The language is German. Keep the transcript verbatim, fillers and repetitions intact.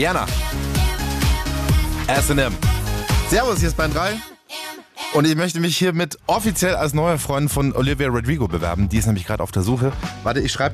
Rihanna. S and M. Servus, hier ist Bayern drei. Und ich möchte mich hiermit offiziell als neuer Freund von Olivia Rodrigo bewerben. Die ist nämlich gerade auf der Suche. Warte, ich schreibe